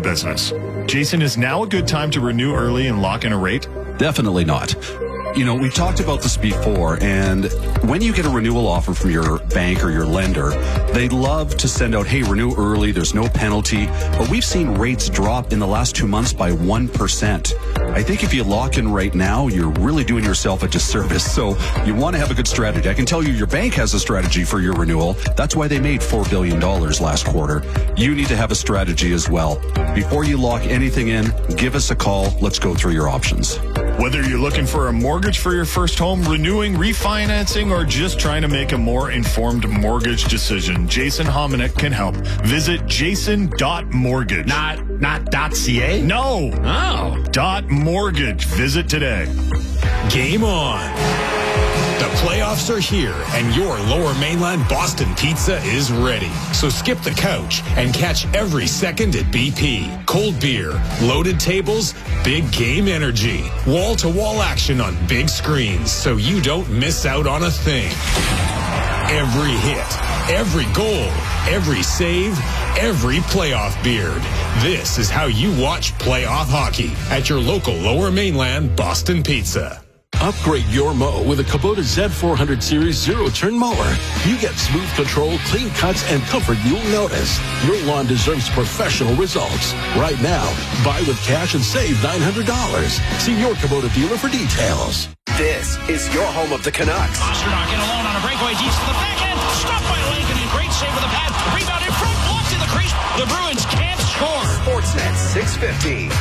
business. Jason, is now a good time to renew early and lock in a rate? Definitely not. You know, we've talked about this before, and when you get a renewal offer from your bank or your lender, they love to send out, hey, renew early, there's no penalty. But we've seen rates drop in the last 2 months by 1%. I think if you lock in right now, you're really doing yourself a disservice. So you want to have a good strategy. I can tell you your bank has a strategy for your renewal. That's why they made $4 billion last quarter. You need to have a strategy as well. Before you lock anything in, give us a call. Let's go through your options. Whether you're looking for a mortgage for your first home, renewing, refinancing, or just trying to make a more informed mortgage decision, Jason Hominick can help. Visit jason.mortgage. Not .ca? No. Oh. .mortgage. Visit today. Game on. The playoffs are here, and your Lower Mainland Boston Pizza is ready. So skip the couch and catch every second at BP. Cold beer, loaded tables, big game energy, wall-to-wall action on big screens, so you don't miss out on a thing. Every hit, every goal, every save, every playoff beard. This is how you watch playoff hockey at your local Lower Mainland Boston Pizza. Upgrade your mow with a Kubota Z400 Series zero-turn mower. You get smooth control, clean cuts, and comfort you'll notice. Your lawn deserves professional results. Right now, buy with cash and save $900. See your Kubota dealer for details. This is your home of the Canucks. Pastrnak in alone on a breakaway deep to the backhand. Stopped by Lincoln in great save with a pad. Rebound in front, blocked in the crease. The Bruins can't score. Sportsnet 650.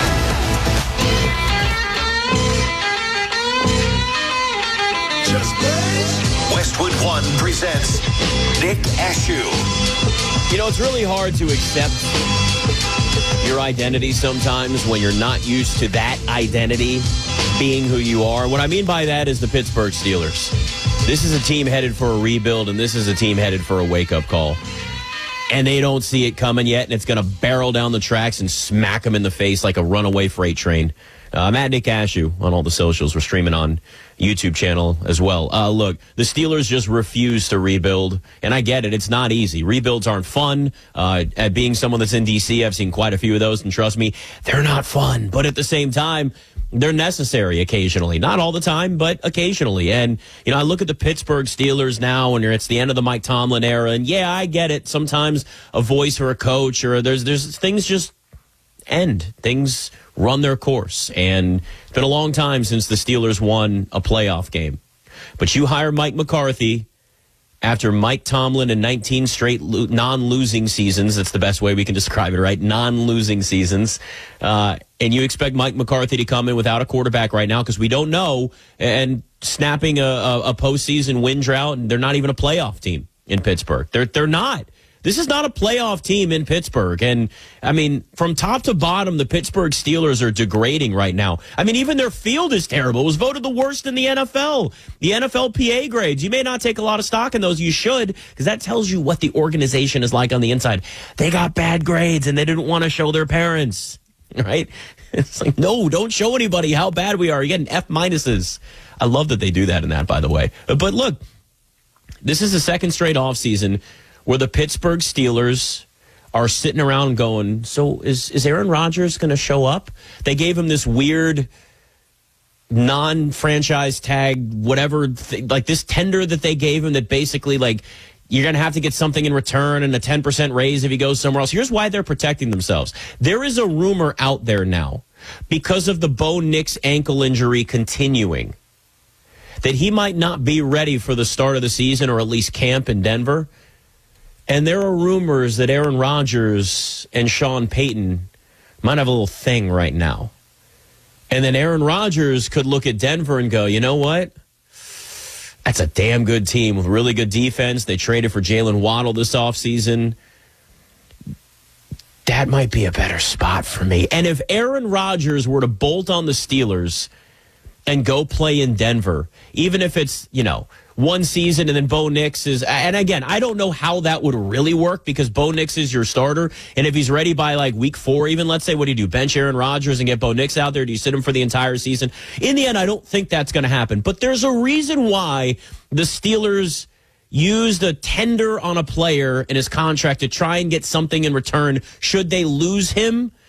Westwood One presents Nick Ashew. You know, it's really hard to accept your identity sometimes when you're not used to that identity being who you are. What I mean by that is the Pittsburgh Steelers. This is a team headed for a rebuild, and this is a team headed for a wake-up call. And they don't see it coming yet, and it's going to barrel down the tracks and smack them in the face like a runaway freight train. I'm at Nick Ashew on all the socials. We're streaming on YouTube channel as well. Look, the Steelers just refuse to rebuild, and I get it. It's not easy. Rebuilds aren't fun. At being someone that's in D.C., I've seen quite a few of those, and trust me, they're not fun. But at the same time, they're necessary occasionally. Not all the time, but occasionally. And, you know, I look at the Pittsburgh Steelers now, and it's the end of the Mike Tomlin era, and yeah, I get it. Sometimes a voice or a coach or there's things just end. Things run their course. And it's been a long time since the Steelers won a playoff game. But you hire Mike McCarthy after Mike Tomlin in 19 straight non-losing seasons. That's the best way we can describe it, right? Non-losing seasons. And you expect Mike McCarthy to come in without a quarterback right now because we don't know. And snapping a postseason win drought, and they're not even a playoff team in Pittsburgh. They're not. This is not a playoff team in Pittsburgh. And, I mean, from top to bottom, the Pittsburgh Steelers are degrading right now. I mean, even their field is terrible. It was voted the worst in the NFL. The NFLPA grades. You may not take a lot of stock in those. You should, because that tells you what the organization is like on the inside. They got bad grades, and they didn't want to show their parents, right? It's like, no, don't show anybody how bad we are. You're getting F minuses. I love that they do that in that, by the way. But look, this is the second straight offseason where the Pittsburgh Steelers are sitting around going, so is Aaron Rodgers going to show up? They gave him this weird non-franchise tag, whatever, like this tender that they gave him that basically, like, you're going to have to get something in return and a 10% raise if he goes somewhere else. Here's why they're protecting themselves. There is a rumor out there now, because of the Bo Nix ankle injury continuing, that he might not be ready for the start of the season or at least camp in Denver. And there are rumors that Aaron Rodgers and Sean Payton might have a little thing right now. And then Aaron Rodgers could look at Denver and go, you know what? That's a damn good team with really good defense. They traded for Jalen Waddle this offseason. That might be a better spot for me. And if Aaron Rodgers were to bolt on the Steelers and go play in Denver, even if it's, you know, one season and then Bo Nix is, and again, I don't know how that would really work because Bo Nix is your starter. And if he's ready by like week 4, even, let's say, what do you do? Bench Aaron Rodgers and get Bo Nix out there? Do you sit him for the entire season? In the end, I don't think that's going to happen. But there's a reason why the Steelers used a tender on a player in his contract to try and get something in return should they lose him.